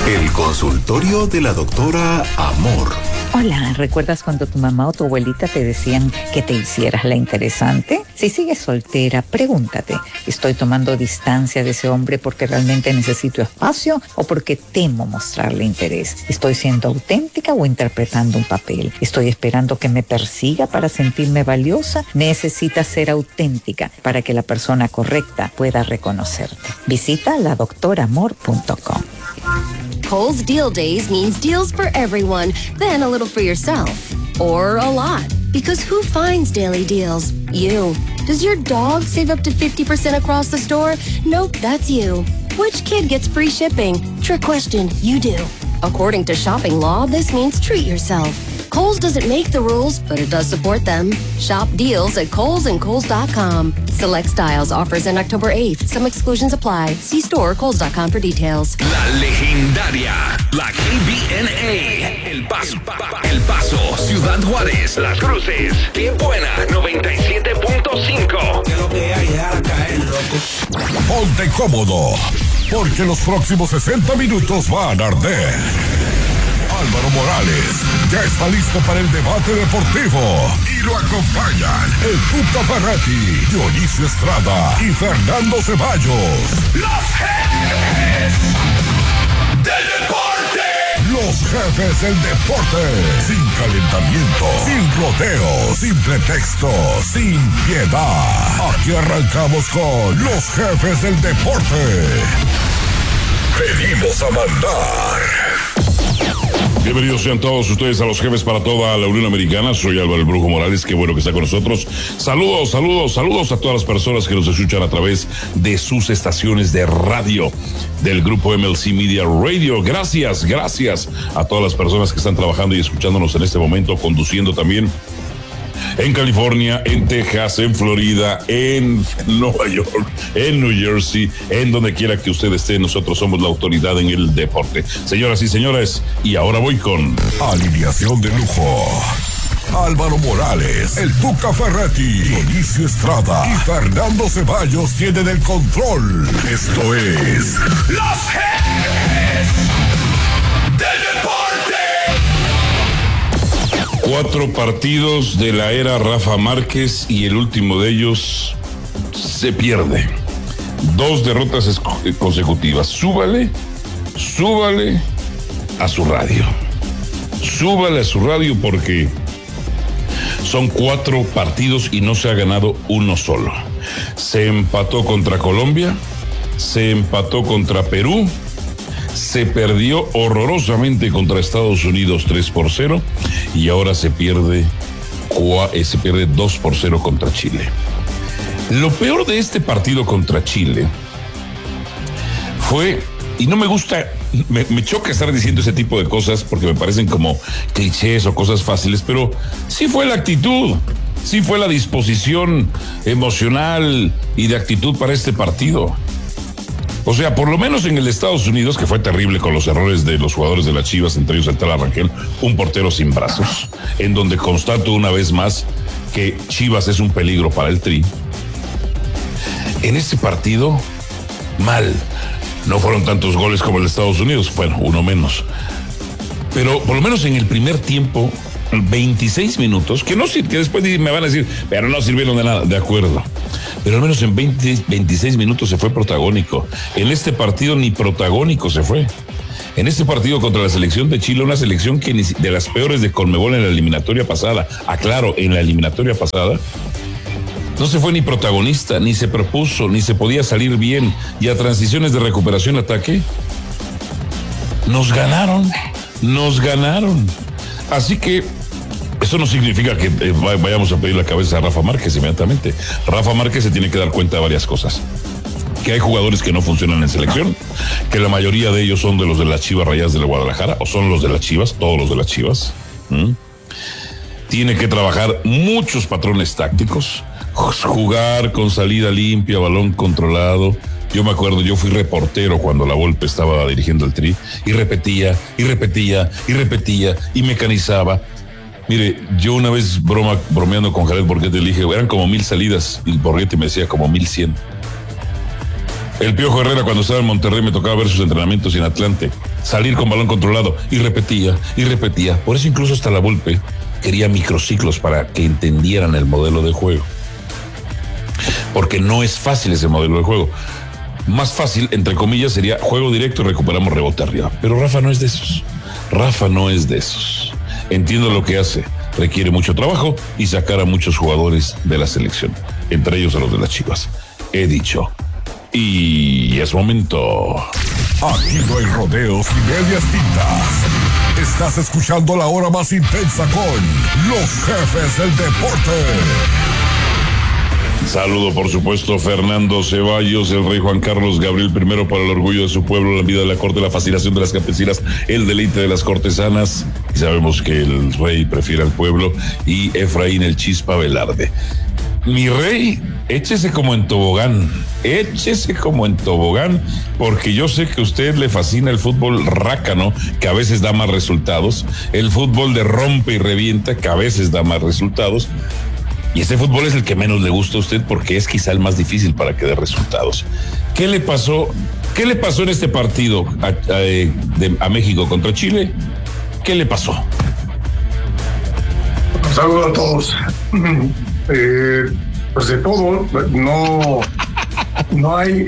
El consultorio de la doctora Amor. Hola, ¿recuerdas cuando tu mamá o tu abuelita te decían que te hicieras la interesante? Si sigues soltera, pregúntate, ¿estoy tomando distancia de ese hombre porque realmente necesito espacio o porque temo mostrarle interés? ¿Estoy siendo auténtica o interpretando un papel? ¿Estoy esperando que me persiga para sentirme valiosa? Necesitas ser auténtica para que la persona correcta pueda reconocerte. Visita ladoctoramor.com. Kohl's Deal Days means deals for everyone, then a little for yourself. Or a lot. Because who finds daily deals? You. Does your dog save up to 50% across the store? Nope, that's you. Which kid gets free shipping? Trick question, you do. According to shopping law, this means treat yourself. Kohl's doesn't make the rules, but it does support them. Shop deals at Kohl's and Kohl's.com. Select styles, offers end October 8th. Some exclusions apply. See store or Kohl's.com for details. La legendaria, la KBNA, El Paso, Ciudad Juárez, Las Cruces, Qué Buena, 97.5. Que lo que hay es a caer, loco. Ponte cómodo, porque los próximos 60 minutos van a arder. Álvaro Morales ya está listo para el debate deportivo y lo acompañan el Tuca Ferretti, Dionisio Estrada y Fernando Ceballos. Los jefes del deporte. Los jefes del deporte. Sin calentamiento, sin rodeos, sin pretextos, sin piedad. Aquí arrancamos con los jefes del deporte. Venimos a mandar. Bienvenidos sean todos ustedes a los jefes para toda la Unión Americana. Soy Álvaro el Brujo Morales, qué bueno que está con nosotros. Saludos a todas las personas que nos escuchan a través de sus estaciones de radio del grupo MLC Media Radio. Gracias a todas las personas que están trabajando y escuchándonos en este momento, conduciendo también en California, en Texas, en Florida, en Nueva York, en New Jersey, en donde quiera que usted esté. Nosotros somos la autoridad en el deporte. Señoras y señores, y ahora voy con alineación de lujo. Álvaro Morales, el Tuca Ferretti, Dionisio Estrada y Fernando Ceballos tienen el control. Esto es Los Jefes del Deporte. 4 partidos de la era Rafa Márquez y el último de ellos se pierde. 2 derrotas consecutivas. Súbale a su radio. Súbale a su radio porque son 4 partidos y no se ha ganado uno solo. Se empató contra Colombia, se empató contra Perú, se perdió horrorosamente contra Estados Unidos 3-0 y ahora se pierde 2-0 contra Chile. Lo peor de este partido contra Chile fue, y no me gusta, me choca estar diciendo ese tipo de cosas porque me parecen como clichés o cosas fáciles, pero sí fue la actitud, sí fue la disposición emocional y de actitud para este partido. O sea, por lo menos en el de Estados Unidos, que fue terrible con los errores de los jugadores de las Chivas, entre ellos el Tala Rangel, un portero sin brazos, en donde constato una vez más que Chivas es un peligro para el Tri. En este partido, mal. No fueron tantos goles como el de Estados Unidos, bueno, uno menos. Pero por lo menos en el primer tiempo, 26 minutos, que después me van a decir, pero no sirvieron de nada, de acuerdo. Pero al menos en 26 minutos se fue protagónico. En este partido ni protagónico se fue. En este partido contra la selección de Chile, una selección que de las peores de Conmebol en la eliminatoria pasada, aclaro, en la eliminatoria pasada, no se fue ni protagonista, ni se propuso, ni se podía salir bien. Y a transiciones de recuperación-ataque, nos ganaron. Así que eso no significa que vayamos a pedir la cabeza a Rafa Márquez inmediatamente. Rafa Márquez se tiene que dar cuenta de varias cosas. Que hay jugadores que no funcionan en selección, que la mayoría de ellos son de los de las Chivas Rayadas de la Guadalajara, o son los de las Chivas, todos los de las Chivas. Tiene que trabajar muchos patrones tácticos, jugar con salida limpia, balón controlado. Yo me acuerdo, yo fui reportero cuando la Volpe estaba dirigiendo el Tri, y repetía, y mecanizaba. Mire, yo una vez bromeando con Jared Borghetti le dije, eran como 1000 salidas, y Borghetti me decía como 1100. El Piojo Herrera, cuando estaba en Monterrey, me tocaba ver sus entrenamientos en Atlante, salir con balón controlado y repetía. Por eso incluso hasta la Volpe quería microciclos para que entendieran el modelo de juego. Porque no es fácil ese modelo de juego. Más fácil, entre comillas, sería juego directo y recuperamos rebote arriba. Pero Rafa no es de esos. Entiendo lo que hace. Requiere mucho trabajo y sacar a muchos jugadores de la selección, entre ellos a los de las Chivas. He dicho. Y es momento. Aquí no hay rodeos y medias tintas. Estás escuchando la hora más intensa con los jefes del deporte. Saludo, por supuesto, Fernando Ceballos, el rey Juan Carlos Gabriel I, para el orgullo de su pueblo, la vida de la corte, la fascinación de las campesinas, el deleite de las cortesanas. Y sabemos que el rey prefiere al pueblo. Y Efraín el Chispa Velarde. Mi rey, échese como en tobogán, porque yo sé que a usted le fascina el fútbol rácano, que a veces da más resultados, el fútbol de rompe y revienta, que a veces da más resultados, y este fútbol es el que menos le gusta a usted porque es quizá el más difícil para que dé resultados. ¿Qué le pasó en este partido a México contra Chile? ¿Qué le pasó? Saludos a todos. Pues de todo, no hay.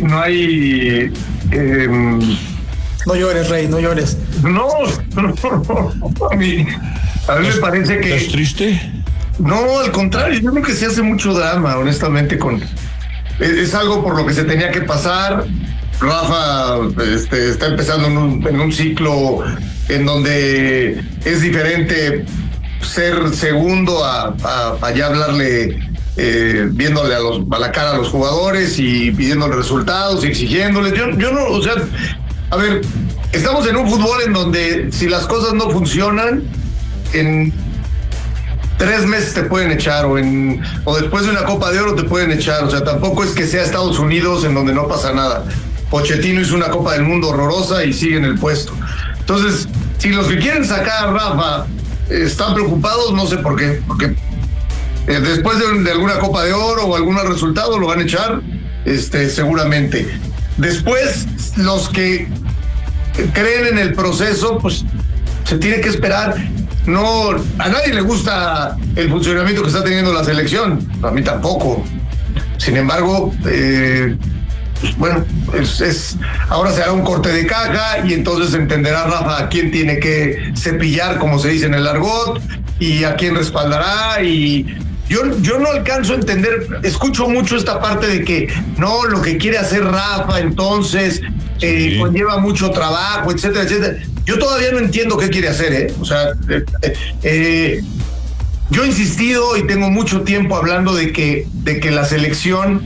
No llores, Rey, no llores. No. A mí me parece que. ¿Estás triste? No, al contrario, yo creo que se hace mucho drama, honestamente, es algo por lo que se tenía que pasar. Rafa está empezando en un ciclo en donde es diferente ser segundo a ya hablarle, viéndole a la cara a los jugadores y pidiéndole resultados y exigiéndoles. Yo no, o sea, a ver, estamos en un fútbol en donde si las cosas no funcionan, en 3 meses te pueden echar o después de una Copa de Oro te pueden echar. O sea, tampoco es que sea Estados Unidos en donde no pasa nada. Pochettino hizo una Copa del Mundo horrorosa y sigue en el puesto. Entonces, si los que quieren sacar a Rafa están preocupados, no sé por qué, porque después de alguna Copa de Oro o algún resultado lo van a echar, seguramente. Después, los que creen en el proceso, pues se tiene que esperar. No, a nadie le gusta el funcionamiento que está teniendo la selección, a mí tampoco. Sin embargo, bueno, ahora se hará un corte de caja y entonces entenderá Rafa a quién tiene que cepillar, como se dice en el argot, y a quién respaldará. Y yo no alcanzo a entender, escucho mucho esta parte de que no, lo que quiere hacer Rafa entonces conlleva mucho trabajo, etcétera, etcétera. Yo todavía no entiendo qué quiere hacer, O sea, yo he insistido y tengo mucho tiempo hablando de que la selección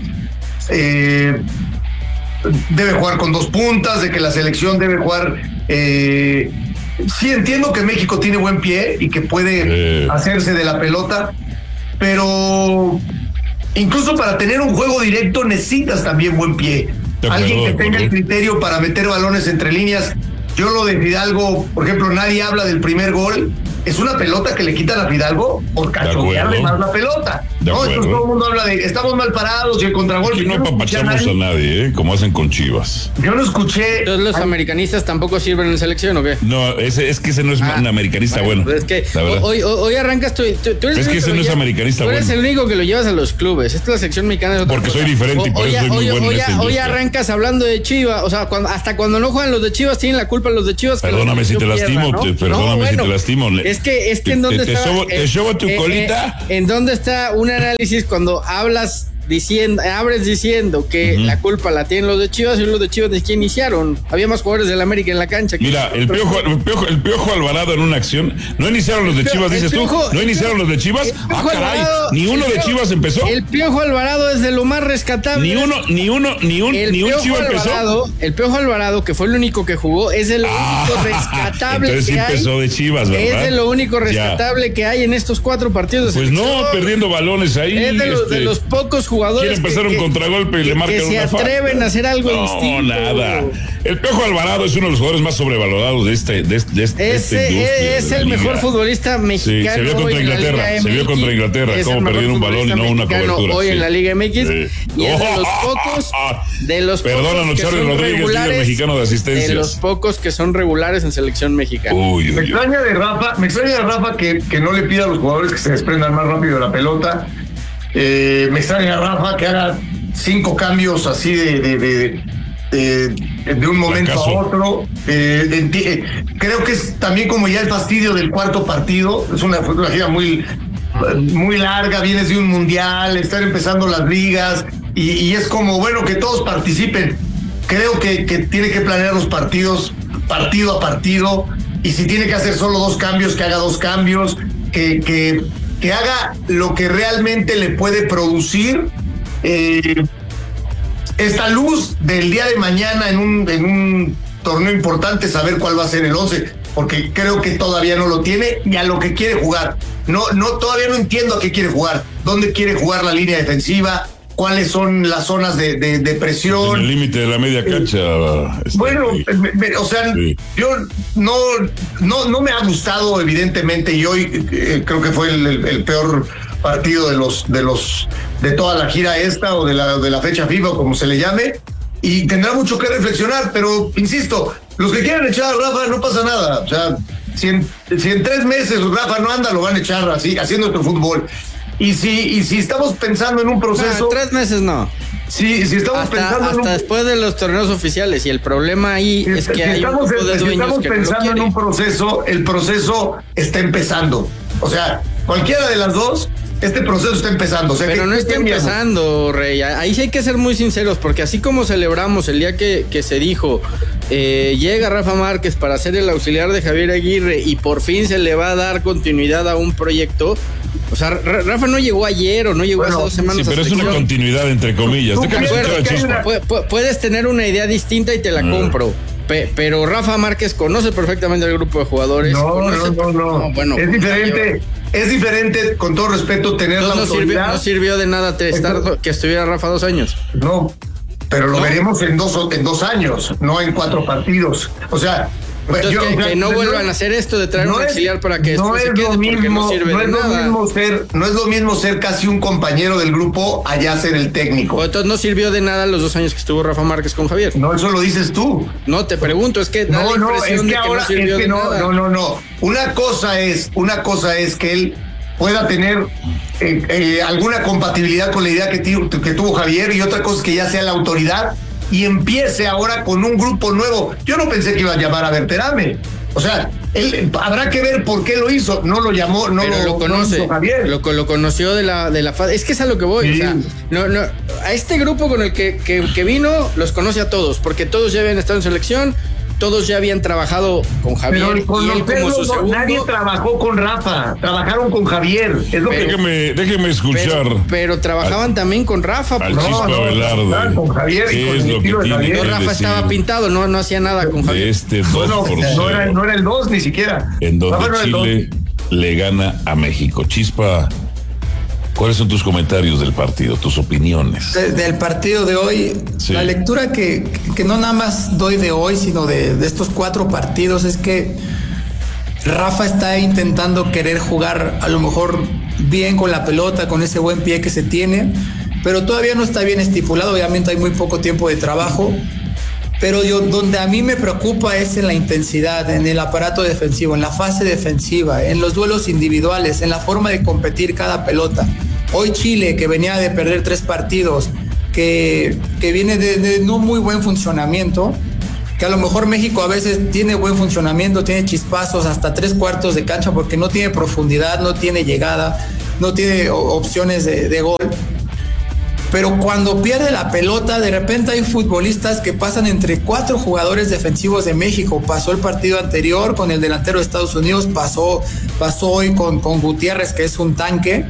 debe jugar con 2 puntas, de que la selección debe jugar. Sí, entiendo que México tiene buen pie y que puede hacerse de la pelota, pero incluso para tener un juego directo necesitas también buen pie. Alguien que tenga el criterio para meter balones entre líneas. Yo lo de Fidalgo, por ejemplo, nadie habla del primer gol. Es una pelota que le quitan a Fidalgo por cachonearle más la pelota. No, entonces todo el mundo habla de estamos mal parados y el contragol. Y no apapachamos a nadie, como hacen con Chivas. Yo no escuché. Entonces los americanistas tampoco sirven en selección, ¿o qué? No, es que ese no es un americanista bueno. Pues es que hoy arrancas tú eres es que ese no es americanista bueno. Tú eres el único que lo llevas a los clubes. Esta es la sección mexicana. Es otra porque cosa. Soy diferente y por eso soy muy bueno en esta industria. Hoy arrancas hablando de Chivas, o sea, hasta cuando no juegan los de Chivas tienen la culpa los de Chivas. Perdóname si te lastimo, ¿no? Perdóname si te lastimo. Es que en dónde está. Te sobo tu colita. ¿En dónde está un análisis cuando abres diciendo que la culpa la tienen los de Chivas y los de Chivas de quién iniciaron? Había más jugadores del América en la cancha. Mira, el Piojo Alvarado en una acción. ¿No iniciaron los de Chivas, dices tú? ¿No iniciaron los de Chivas? Ah, caray. Ni uno de Chivas empezó. El Piojo Alvarado es de lo más rescatable. Ni un Chiva empezó. El Piojo Alvarado, que fue el único que jugó, es de lo único rescatable entonces que sí hay. Empezó de Chivas, ¿verdad? Es de lo único rescatable que hay en estos 4 partidos de selección. Pues no, perdiendo balones ahí. Es de los pocos jugadores jugadores empezar un contragolpe y le marcan que se atreven a hacer algo distinto. No, nada. El Piojo Alvarado es uno de los jugadores más sobrevalorados de esta industria. Es el mejor futbolista mexicano. Sí, se vio contra Inglaterra. Se vio contra Inglaterra. Cómo perdieron un balón y no una cobertura. Hoy en la Liga MX. Sí. Y es de los pocos Perdónanos, Charlie Rodríguez, líder mexicano de asistencias. De los pocos que son regulares en selección mexicana. Me extraña de Rafa que no le pida a los jugadores que se desprendan más rápido de la pelota. Me extraña de Rafa que haga 5 cambios así de un momento a otro. Creo que es también como ya el fastidio del cuarto partido. Es una gira muy larga, vienes de un mundial, están empezando las ligas y es como, bueno, que todos participen. Creo que tiene que planear los partidos partido a partido, y si tiene que hacer solo 2 cambios, que haga 2 cambios, que haga lo que realmente le puede producir esta luz del día de mañana en un torneo importante, saber cuál va a ser el 11, porque creo que todavía no lo tiene y a lo que quiere jugar. Todavía no entiendo a qué quiere jugar, dónde quiere jugar la línea defensiva, cuáles son las zonas de presión. En el límite de la media cancha. Bueno, o sea, sí. Yo no me ha gustado, evidentemente, y hoy creo que fue el peor partido de toda la gira esta, o de la fecha FIFA, o como se le llame, y tendrá mucho que reflexionar, pero insisto, los que quieran echar a Rafa no pasa nada. O sea, si en 3 meses Rafa no anda, lo van a echar así, haciendo nuestro fútbol. Y si estamos pensando en un proceso... 3 meses no. Sí, si estamos pensando hasta después de los torneos oficiales, y el problema ahí es que hay un grupo de dueños que estamos pensando no en un proceso, el proceso está empezando. O sea, cualquiera de las dos, este proceso está empezando. O sea, pero no está empezando, Rey. Ahí sí hay que ser muy sinceros, porque así como celebramos el día que se dijo, llega Rafa Márquez para ser el auxiliar de Javier Aguirre y por fin se le va a dar continuidad a un proyecto. O sea, Rafa no llegó ayer o no llegó hace 2 semanas. Sí, pero es una continuidad, entre comillas. Puedes tener una idea distinta y te la compro. Pero Rafa Márquez conoce perfectamente al grupo de jugadores. No. Bueno, es diferente, con todo respeto, tener la autoridad. No sirvió de nada que estuviera Rafa 2 años. No, pero lo veremos en 2 años, no en 4 partidos. O sea... Entonces, que no vuelvan a hacer esto de traer un auxiliar para que esto se quede, porque no sirve de nada. No es lo mismo ser casi un compañero del grupo allá ser el técnico. O entonces no sirvió de nada los 2 años que estuvo Rafa Márquez con Javier. No, eso lo dices tú. No, te pregunto, es que da la impresión de que ahora no sirvió de nada. No. Una cosa es que él pueda tener alguna compatibilidad con la idea que tuvo Javier, y otra cosa es que ya sea la autoridad y empiece ahora con un grupo nuevo. Yo no pensé que iba a llamar a Berterame. O sea, él habrá que ver por qué lo hizo. No lo llamó, lo conoce. No Javier. Lo conoció de la fase. Es que es a lo que voy. Sí. O sea, a este grupo con el que vino, los conoce a todos, porque todos ya habían estado en selección. Todos ya habían trabajado con Javier, pero y él como su segundo. Nadie trabajó con Rafa, trabajaron con Javier. Déjeme escuchar. Pero trabajaban también con Rafa. Al Chispa Velarde. Con Javier. ¿Qué es lo que tiene que Rafa estaba pintado, no hacía nada con Javier. Este 2%. No era el 2 ni siquiera. En donde Chile le gana a México. Chispa, ¿cuáles son tus comentarios del partido, tus opiniones? Del partido de hoy, sí. La lectura que no nada más doy de hoy, sino de estos 4 partidos, es que Rafa está intentando querer jugar a lo mejor bien con la pelota, con ese buen pie que se tiene, pero todavía no está bien estipulado. Obviamente hay muy poco tiempo de trabajo, pero donde a mí me preocupa es en la intensidad, en el aparato defensivo, en la fase defensiva, en los duelos individuales, en la forma de competir cada pelota. Hoy Chile, que venía de perder 3 partidos, que viene de no muy buen funcionamiento, que a lo mejor México a veces tiene buen funcionamiento, tiene chispazos hasta 3/4 de cancha, porque no tiene profundidad, no tiene llegada, no tiene opciones de gol. Pero cuando pierde la pelota, de repente hay futbolistas que pasan entre 4 jugadores defensivos de México. Pasó el partido anterior con el delantero de Estados Unidos, pasó hoy con Gutiérrez, que es un tanque.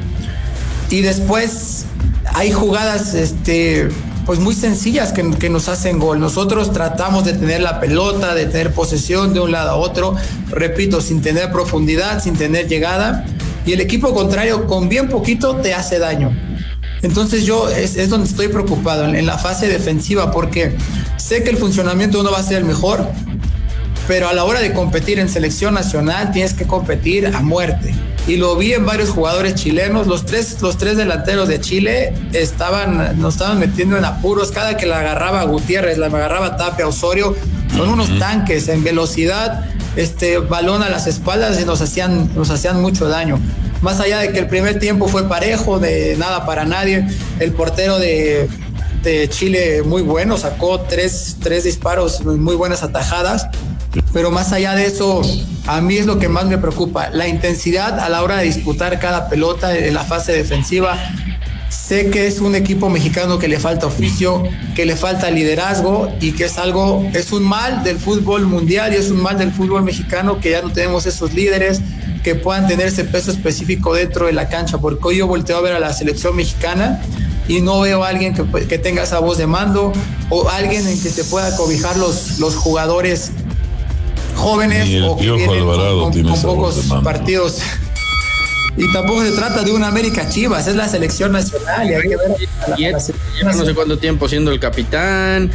Y después hay jugadas pues muy sencillas que nos hacen gol. Nosotros tratamos de tener la pelota, de tener posesión de un lado a otro, repito, sin tener profundidad, sin tener llegada, y el equipo contrario con bien poquito te hace daño. Entonces yo es donde estoy preocupado, en la fase defensiva, porque sé que el funcionamiento no va a ser el mejor, pero a la hora de competir en selección nacional tienes que competir a muerte. Y lo vi en varios jugadores chilenos, los tres delanteros de Chile nos estaban metiendo en apuros. Cada que la agarraba Gutiérrez, la agarraba Tapia, Osorio, son unos tanques en velocidad, balón a las espaldas, y nos hacían mucho daño. Más allá de que el primer tiempo fue parejo, de nada para nadie, el portero de Chile muy bueno, sacó tres disparos, muy buenas atajadas, pero más allá de eso, a mí es lo que más me preocupa, la intensidad a la hora de disputar cada pelota en la fase defensiva. Sé que es un equipo mexicano que le falta oficio, que le falta liderazgo, y que es un mal del fútbol mundial y es un mal del fútbol mexicano que ya no tenemos esos líderes que puedan tener ese peso específico dentro de la cancha, porque hoy yo volteo a ver a la selección mexicana y no veo a alguien que tenga esa voz de mando, o alguien en que se pueda cobijar los jugadores jóvenes o que vienen con pocos partidos. Y tampoco se trata de una América Chivas, es la selección nacional y hay que ver. Lleva no sé cuánto tiempo siendo el capitán,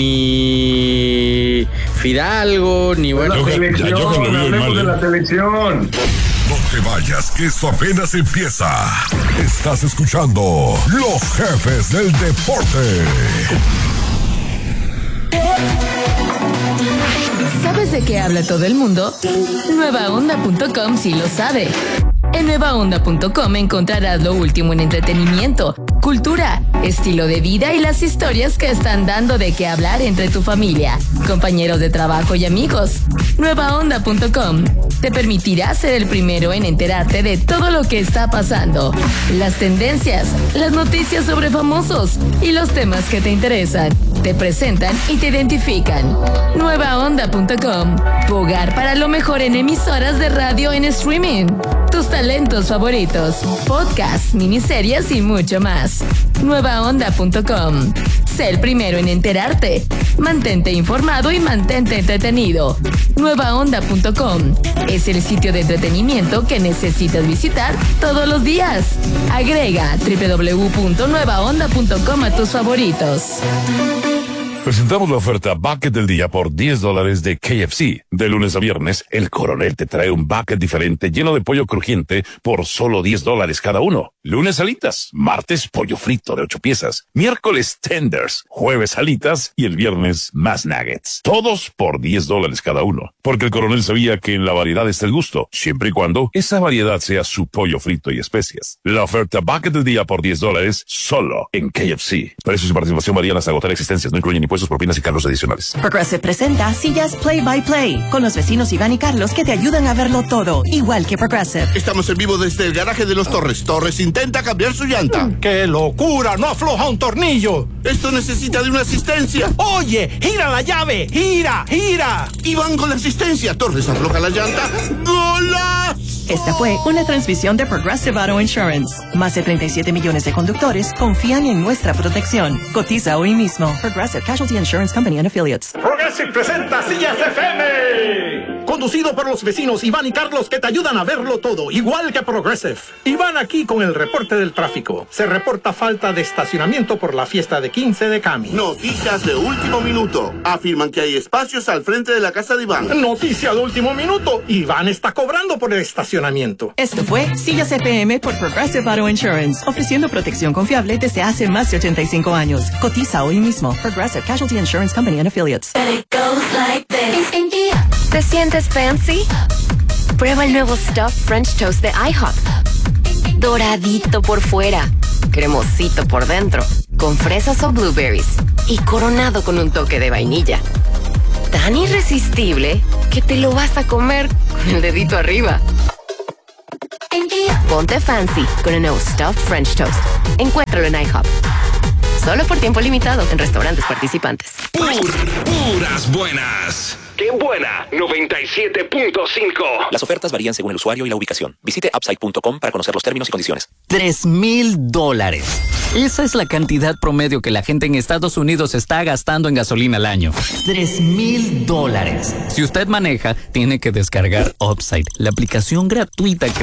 ni Fidalgo, ni bueno. Hablemos de la selección. No te vayas, que esto apenas empieza. Estás escuchando Los Jefes del Deporte. ¿Sabes de qué habla todo el mundo? Nuevaonda.com sí lo sabe. En nuevaonda.com encontrarás lo último en entretenimiento, cultura, estilo de vida y las historias que están dando de qué hablar entre tu familia, compañeros de trabajo y amigos. Nuevaonda.com te permitirá ser el primero en enterarte de todo lo que está pasando, las tendencias, las noticias sobre famosos y los temas que te interesan. Te presentan y te identifican. Nuevaonda.com, tu hogar para lo mejor en emisoras de radio en streaming, tus talentos favoritos, podcasts, miniseries y mucho más. Nuevaonda.com. Sé el primero en enterarte. Mantente informado y mantente entretenido. Nuevaonda.com es el sitio de entretenimiento que necesitas visitar todos los días. Agrega www.nuevaonda.com a tus favoritos. Presentamos la oferta Bucket del día por $10 de KFC. De lunes a viernes, el Coronel te trae un bucket diferente lleno de pollo crujiente por solo $10 cada uno. Lunes alitas, martes pollo frito de 8 piezas, miércoles tenders, jueves alitas y el viernes más nuggets. Todos por $10 cada uno. Porque el Coronel sabía que en la variedad está el gusto, siempre y cuando esa variedad sea su pollo frito y especias. La oferta Bucket del día por $10 solo en KFC. Precios y participación varían hasta agotar existencias, no incluyen impuestos, propinas y cargos adicionales. Progressive presenta Sillas Play by Play con los vecinos Iván y Carlos que te ayudan a verlo todo, igual que Progressive. Estamos en vivo desde el garaje de los Torres. Torres intenta cambiar su llanta. ¡Qué locura! ¡No afloja un tornillo! Esto necesita de una asistencia. ¡Oye! ¡Gira la llave! ¡Gira! ¡Gira! Iván con la asistencia. Torres afloja la llanta. ¡Golazo! Esta fue una transmisión de Progressive Auto Insurance. Más de 37 millones de conductores confían en nuestra protección. Cotiza hoy mismo. Progressive Casualty Insurance Company and Affiliates. Progressive presenta Sillas FM. Conducido por los vecinos Iván y Carlos que te ayudan a verlo todo, igual que Progressive. Iván aquí con el reporte del tráfico. Se reporta falta de estacionamiento por la fiesta de 15 de Cami. Noticias de último minuto. Afirman que hay espacios al frente de la casa de Iván. Noticia de último minuto. Iván está cobrando por el estacionamiento. Esto fue Sillas FM por Progressive Auto Insurance, ofreciendo protección confiable desde hace más de 85 años. Cotiza hoy mismo. Progressive Casualty Insurance Company and Affiliates. ¿Te sientes fancy? Prueba el nuevo Stuffed French Toast de IHOP. Doradito por fuera, cremosito por dentro, con fresas o blueberries y coronado con un toque de vainilla. Tan irresistible que te lo vas a comer con el dedito arriba. Ponte fancy con el nuevo Stuffed French Toast. Encuéntralo en IHOP. Solo por tiempo limitado en restaurantes participantes. Puras buenas. ¡Qué buena! 97.5. Las ofertas varían según el usuario y la ubicación. Visite upside.com para conocer los términos y condiciones. $3,000. Esa es la cantidad promedio que la gente en Estados Unidos está gastando en gasolina al año. $3,000. Si usted maneja, tiene que descargar Upside, la aplicación gratuita que